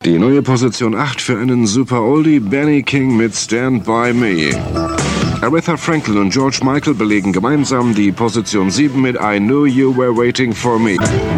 Die neue Position 8 für einen Super Oldie, Benny King mit Stand By Me. Aretha Franklin und George Michael belegen gemeinsam die Position 7 mit I Knew You Were Waiting For Me.